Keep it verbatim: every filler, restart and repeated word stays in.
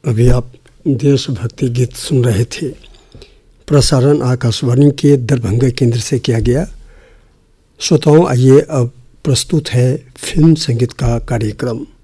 अभी आप देशभक्ति गीत सुन रहे थे। प्रसारण आकाशवाणी के दरभंगा केंद्र से किया गया। श्रोताओं, आइए अब प्रस्तुत है फिल्म संगीत का कार्यक्रम।